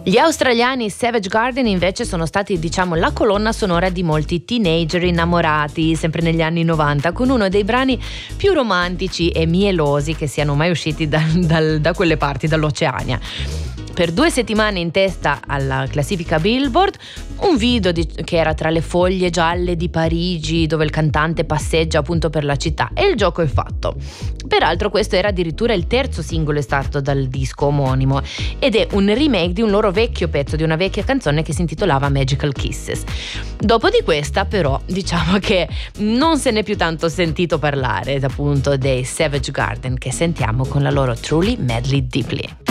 Gli australiani Savage Garden invece sono stati, diciamo, la colonna sonora di molti teenager innamorati, sempre negli anni 90, con uno dei brani più romantici e mielosi che siano mai usciti da quelle parti, dall'Oceania. Per 2 settimane in testa alla classifica Billboard, un video che era tra le foglie gialle di Parigi, dove il cantante passeggia appunto per la città, e il gioco è fatto. Peraltro questo era addirittura il 3° singolo estratto dal disco omonimo ed è un remake di un loro vecchio pezzo, di una vecchia canzone che si intitolava Magical Kisses. Dopo di questa però diciamo che non se n'è più tanto sentito parlare, appunto, dei Savage Garden, che sentiamo con la loro Truly Madly Deeply.